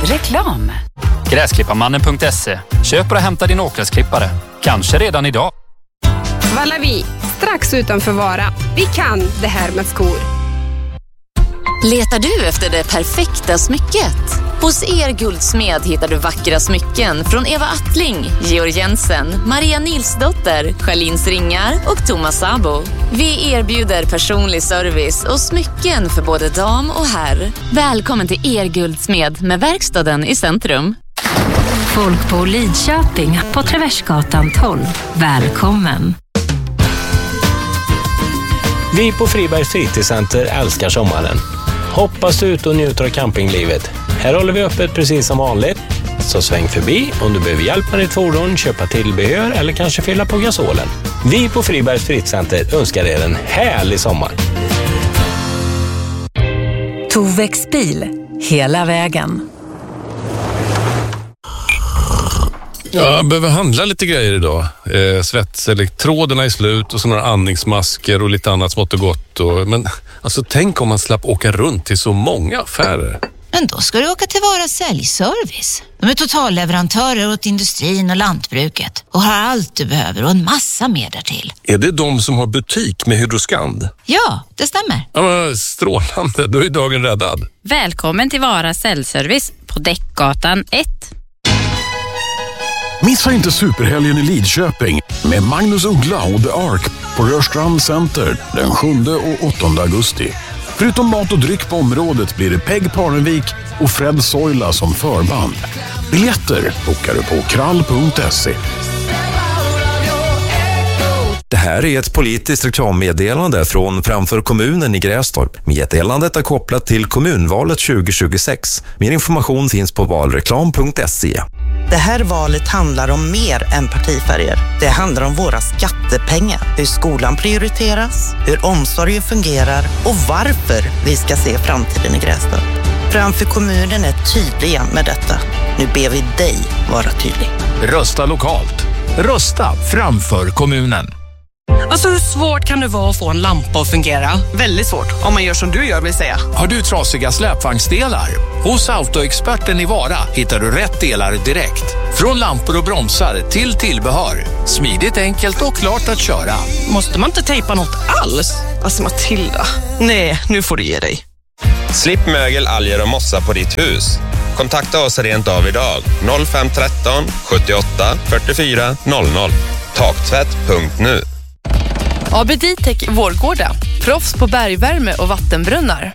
Reklam. Gräsklipparmannen.se. Köp och hämta din åkgräsklippare. Kanske redan idag. Valavi, strax utanför Vara. Vi kan det här med skor. Letar du efter det perfekta smycket? Hos Guldsmed hittar du vackra smycken från Eva Attling, Georg Jensen, Maria Nilsdotter, Charlins Ringar och Thomas Sabo. Vi erbjuder personlig service och smycken för både dam och herr. Välkommen till Guldsmed med verkstaden i centrum. Folk på Lidköping på Traversgatan 12. Välkommen! Vi på Fribergs fritidscenter älskar sommaren. Hoppas ut och njuter av campinglivet. Här håller vi öppet precis som vanligt. Så sväng förbi om du behöver hjälp med ditt fordon, köpa tillbehör eller kanske fylla på gasolen. Vi på Fribergs fritidscenter önskar er en härlig sommar. Tovex bil. Hela vägen. Jag behöver handla lite grejer idag. Svetselektroderna är slut och såna andningsmasker och lite annat smått och gott. Men alltså, tänk om man slapp åka runt till så många affärer. Men då ska du åka till Vara säljservice. De är totalleverantörer åt industrin och lantbruket och har allt du behöver och en massa mer därtill. Är det de som har butik med Hydroskand? Ja, det stämmer. Ja, men strålande, då är dagen räddad. Välkommen till Vara säljservice på Däckgatan 1. Missa inte superhelgen i Lidköping med Magnus Uggla och The Ark på Rörstrand Center den 7 och 8 augusti. Förutom mat och dryck på området blir det Peg Parnevik och Fred Soila som förband. Biljetter bokar du på krall.se. Det här är ett politiskt reklammeddelande från Framför kommunen i Grästorp. Meddelandet är kopplat till kommunvalet 2026. Mer information finns på valreklam.se. Det här valet handlar om mer än partifärger. Det handlar om våra skattepengar, hur skolan prioriteras, hur omsorgen fungerar och varför vi ska se framtiden i Grästorp. Framför kommunen är tydliga med detta. Nu ber vi dig vara tydlig. Rösta lokalt. Rösta framför kommunen. Alltså, hur svårt kan det vara att få en lampa att fungera? Väldigt svårt, om man gör som du gör vill säga. Har du trasiga släpvagnsdelar? Hos Autoexperten i Vara hittar du rätt delar direkt. Från lampor och bromsar till tillbehör. Smidigt, enkelt och klart att köra. Måste man inte tejpa något alls? Alltså Matilda, nej, nu får du ge dig. Slipp mögel, alger och mossa på ditt hus. Kontakta oss rent av idag. 0513 78 44 00. Taktvätt.nu. AB Ditec Vårgårda. Proffs på bergvärme och vattenbrunnar.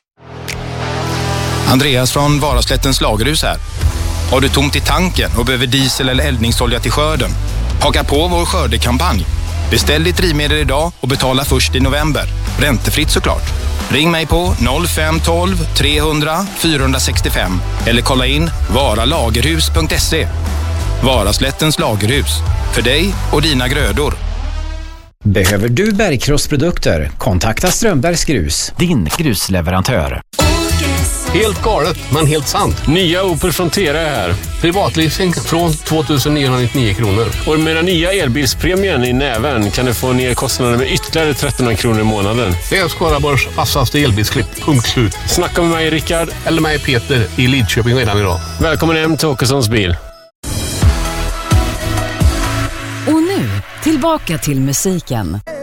Andreas från Varaslättens lagerhus här. Har du tomt i tanken och behöver diesel eller eldningsolja till skörden? Haka på vår skördekampanj. Beställ ditt drivmedel idag och betala först i november. Räntefritt såklart. Ring mig på 0512 300 465 eller kolla in varalagerhus.se. Varaslättens lagerhus. För dig och dina grödor. Behöver du bergkrossprodukter? Kontakta Strömbergs Grus, din grusleverantör. Helt galet, men helt sant. Nya Opel Frontera är här. Privatleasing från 2 999 kronor. Och med den nya elbilspremien i näven kan du få ner kostnaderna med ytterligare 1300 kronor i månaden. Det är Skaraborgs vassaste elbilsklipp. Punkt slut. Snacka med mig Rickard eller mig Peter i Lidköping redan idag. Välkommen hem till Åkessons bil. Och nu, tillbaka till musiken.